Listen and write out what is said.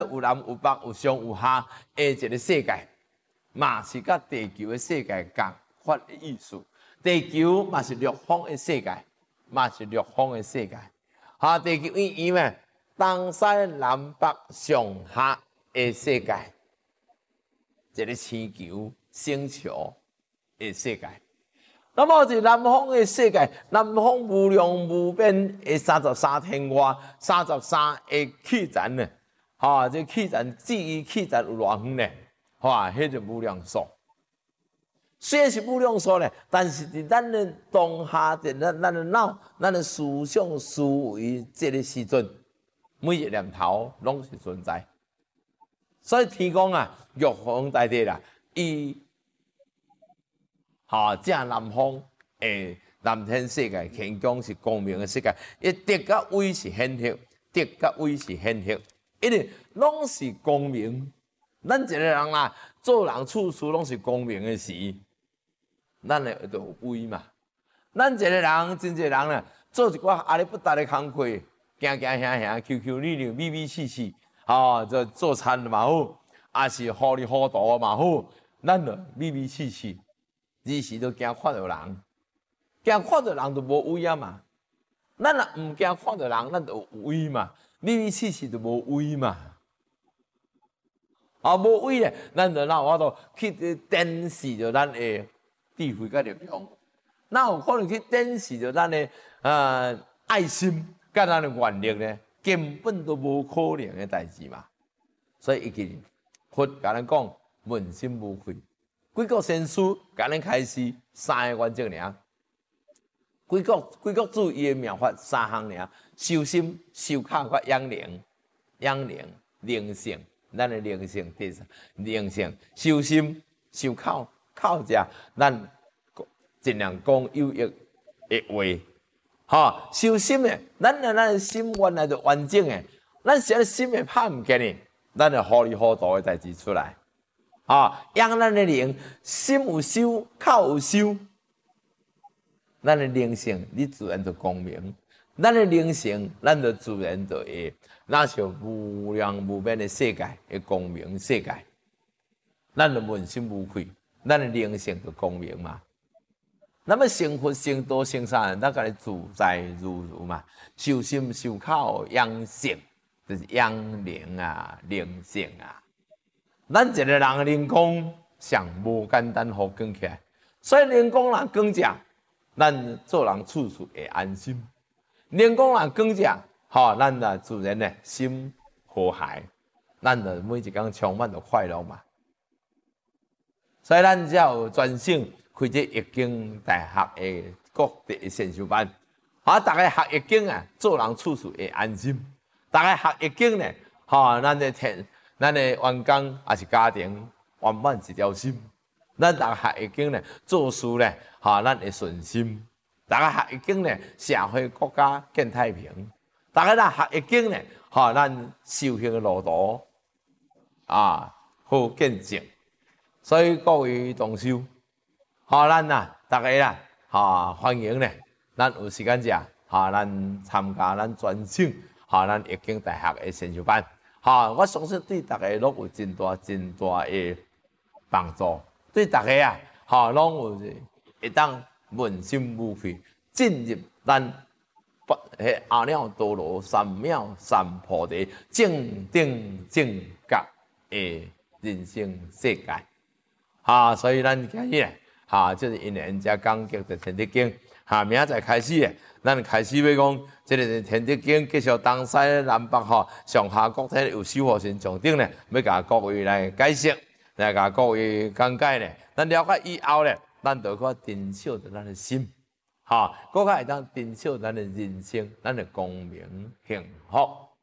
有南有北有上有下的一个世界，嘛是甲地球的世界共款的意思。地球嘛是陆方的世界，嘛是陆方的世界。地球圆圆诶，东西南北上下的世界，一个星球、星球的世界。那么是南方的世界，南方无量无边的33天外，33个气层呢？这气层至于气层有偌远呢？迄就无量数。虽然是无量数呢，但是伫咱的当下，伫咱的脑、咱的思想思维这个时阵，每一念头拢是存在。所以天公啊，玉皇大帝啦，伊正南方诶南天世界，天公是光明的世界，伊德甲威是显赫，德甲威是显赫，因为拢是光明。咱一个人啦，做人处事拢是光明的时，咱会就有威嘛。咱一个人，真一个人啦，做一寡阿里不达的工课，行行行行，QQ 溜溜，咪咪气气，就做餐嘛好，也是糊里糊涂嘛好，咱就咪咪气气。时时都惊看到人，惊看到人就无威啊嘛。咱若唔惊看到人，咱就有威嘛。咪咪气气就无威嘛。无威咧，咱就哪有法度去展示着咱的智慧甲力量？哪有可能去展示着咱的爱心甲咱的愿力呢？根本都无可能的代志嘛。所以，佛甲咱讲，问心无愧。几个先师甲咱开示3个原则尔，几个注意的妙法3项尔：修心、修口、甲养灵。养灵、灵性，咱的灵性第三，灵性、修心、修口，口者咱尽量讲有益的话。修心的，咱的心原来就完整的，咱是心会拍唔见的，咱就糊里糊涂的代志出来。养咱的灵，心有修，口有修，咱的灵性，你自然就光明；咱的灵性，咱就自然就会，那是无量无边的世界的光明世界。咱就问心无愧，咱的灵性就光明嘛。那么成佛成道成啥？咱家己自在如如嘛。修心修口养性，就是养灵啊，灵性啊。咱一个人的灵光上无简单，好光起来。所以灵光若光者，咱做人处事会安心。灵光若光者，咱就自然呢心和谐，咱就每一天充满着快乐嘛。所以咱才有专省开这易经大学的各地的先修班。大家学易经啊，做人处事会安心。大家学易经呢，咱的员工也是家庭圆满一条心。咱大家学易经呢，做事呢，咱会顺心。大家学易经呢，社会国家更太平。大家若学易经呢，咱修行的路途好见证。所以各位同修，咱大家欢迎呢，咱有时间者，咱参加咱专省，咱易经大学的先修班。我相信对大家拢有真大的帮助，对大家拢有会当问心无愧，进入咱阿耨多罗三藐三菩提正定正觉的人生世界。所以咱今日就是因缘遮讲叫做《天地经》。明仔载开始咧，咱开始要讲这个《天地经》，继续东西南北上下各体有修护神上顶咧，要甲各位来解释，来甲各位讲解咧。咱了解以后咧，咱就可珍惜着咱的心，搁较会当珍惜咱的人生，咱的光明幸福。